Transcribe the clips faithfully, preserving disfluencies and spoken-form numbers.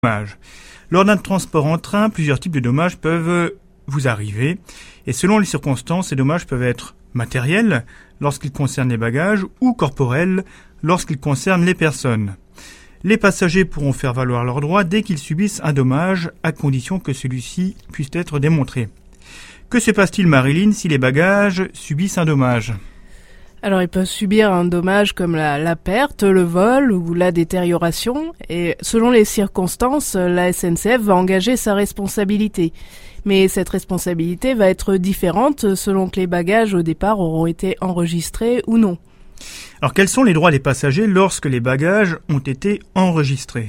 Dommages. Lors d'un transport en train, plusieurs types de dommages peuvent vous arriver. Et selon les circonstances, ces dommages peuvent être matériels, lorsqu'ils concernent les bagages, ou corporels, lorsqu'ils concernent les personnes. Les passagers pourront faire valoir leurs droits dès qu'ils subissent un dommage, à condition que celui-ci puisse être démontré. Que se passe-t-il, Marilyn, si les bagages subissent un dommage ? Alors, ils peuvent subir un dommage comme la, la perte, le vol ou la détérioration. Et selon les circonstances, la S N C F va engager sa responsabilité. Mais cette responsabilité va être différente selon que les bagages au départ auront été enregistrés ou non. Alors, quels sont les droits des passagers lorsque les bagages ont été enregistrés ?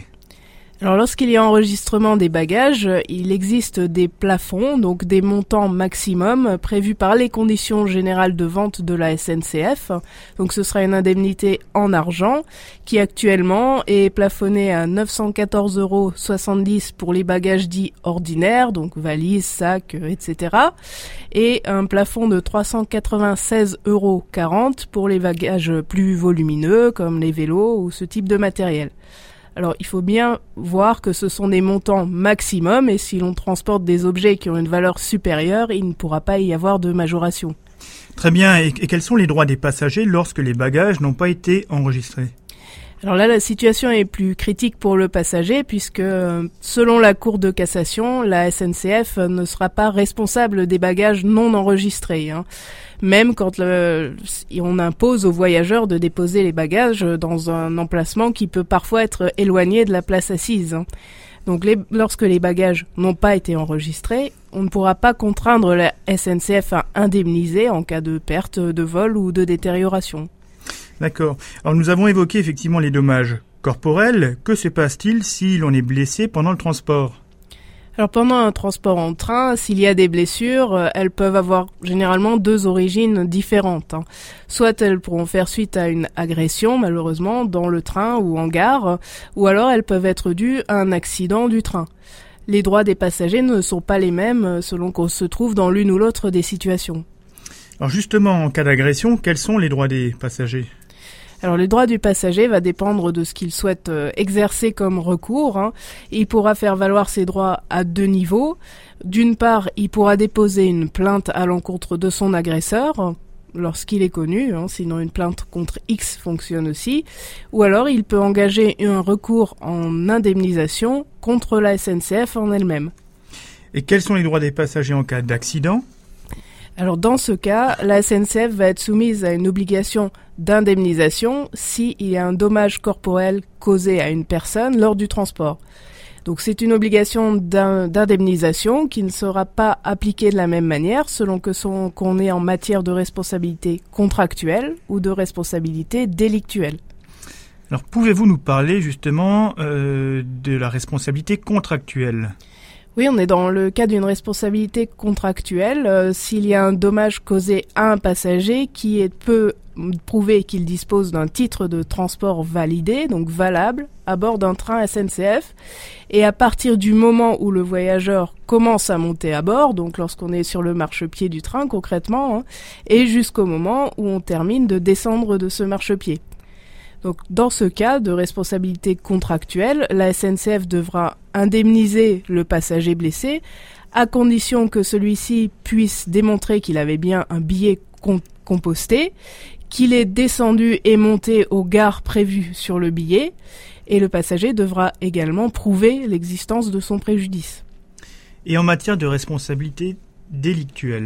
Alors, lorsqu'il y a enregistrement des bagages, il existe des plafonds, donc des montants maximum prévus par les conditions générales de vente de la S N C F. Donc, ce sera une indemnité en argent qui actuellement est plafonnée à neuf cent quatorze euros soixante-dix pour les bagages dits ordinaires, donc valises, sacs, et cetera. Et un plafond de trois cent quatre-vingt-seize euros quarante pour les bagages plus volumineux comme les vélos ou ce type de matériel. Alors, il faut bien voir que ce sont des montants maximum et si l'on transporte des objets qui ont une valeur supérieure, il ne pourra pas y avoir de majoration. Très bien. Et, et quels sont les droits des passagers lorsque les bagages n'ont pas été enregistrés ? Alors là, la situation est plus critique pour le passager puisque, selon la Cour de cassation, la S N C F ne sera pas responsable des bagages non enregistrés, hein. Même quand le, on impose aux voyageurs de déposer les bagages dans un emplacement qui peut parfois être éloigné de la place assise, hein. Donc les, lorsque les bagages n'ont pas été enregistrés, on ne pourra pas contraindre la S N C F à indemniser en cas de perte, de vol ou de détérioration. D'accord. Alors nous avons évoqué effectivement les dommages corporels. Que se passe-t-il si l'on est blessé pendant le transport ? Alors pendant un transport en train, s'il y a des blessures, euh, elles peuvent avoir généralement deux origines différentes, hein. Soit elles pourront faire suite à une agression, malheureusement, dans le train ou en gare, ou alors elles peuvent être dues à un accident du train. Les droits des passagers ne sont pas les mêmes selon qu'on se trouve dans l'une ou l'autre des situations. Alors justement, en cas d'agression, quels sont les droits des passagers ? Alors, le droit du passager va dépendre de ce qu'il souhaite euh, exercer comme recours, hein. Il pourra faire valoir ses droits à deux niveaux. D'une part, il pourra déposer une plainte à l'encontre de son agresseur, lorsqu'il est connu, hein, sinon une plainte contre X fonctionne aussi. Ou alors, il peut engager un recours en indemnisation contre la S N C F en elle-même. Et quels sont les droits des passagers en cas d'accident ? Alors dans ce cas, la S N C F va être soumise à une obligation d'indemnisation s'il y a un dommage corporel causé à une personne lors du transport. Donc c'est une obligation d'indemnisation qui ne sera pas appliquée de la même manière selon que son, qu'on est en matière de responsabilité contractuelle ou de responsabilité délictuelle. Alors pouvez-vous nous parler justement euh, de la responsabilité contractuelle ? Oui, on est dans le cas d'une responsabilité contractuelle. Euh, s'il y a un dommage causé à un passager qui est, peut prouver qu'il dispose d'un titre de transport validé, donc valable, à bord d'un train S N C F, et à partir du moment où le voyageur commence à monter à bord, donc lorsqu'on est sur le marchepied du train concrètement, hein, et jusqu'au moment où on termine de descendre de ce marchepied. Donc, dans ce cas de responsabilité contractuelle, la S N C F devra indemniser le passager blessé à condition que celui-ci puisse démontrer qu'il avait bien un billet com- composté, qu'il est descendu et monté aux gares prévues sur le billet, et le passager devra également prouver l'existence de son préjudice. Et en matière de responsabilité délictuelle ?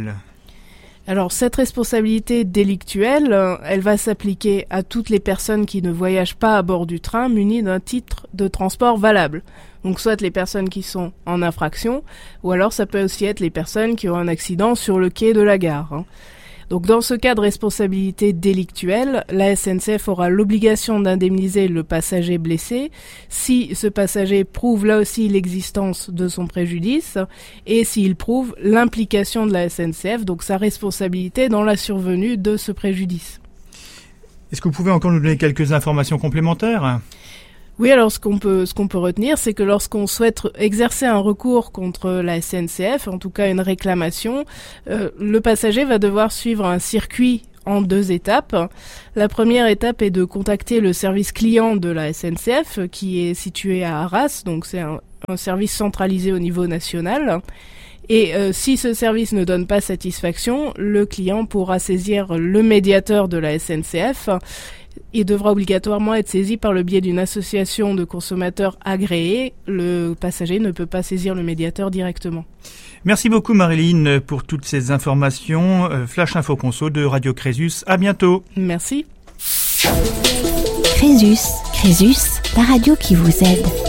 Alors, cette responsabilité délictuelle, euh, elle va s'appliquer à toutes les personnes qui ne voyagent pas à bord du train munies d'un titre de transport valable. Donc, soit les personnes qui sont en infraction, ou alors ça peut aussi être les personnes qui ont un accident sur le quai de la gare, hein. Donc, dans ce cas de responsabilité délictuelle, la S N C F aura l'obligation d'indemniser le passager blessé si ce passager prouve là aussi l'existence de son préjudice et s'il prouve l'implication de la S N C F, donc sa responsabilité dans la survenue de ce préjudice. Est-ce que vous pouvez encore nous donner quelques informations complémentaires ? Oui, alors ce qu'on peut ce qu'on peut retenir, c'est que lorsqu'on souhaite exercer un recours contre la S N C F, en tout cas une réclamation, euh, le passager va devoir suivre un circuit en deux étapes. La première étape est de contacter le service client de la S N C F qui est situé à Arras, donc c'est un, un service centralisé au niveau national. Et euh, si ce service ne donne pas satisfaction, le client pourra saisir le médiateur de la S N C F. Il devra obligatoirement être saisi par le biais d'une association de consommateurs agréée. Le passager ne peut pas saisir le médiateur directement. Merci beaucoup Marilyn pour toutes ces informations. Flash Info Conso de Radio Crésus. À bientôt. Merci. Crésus, Crésus, la radio qui vous aide.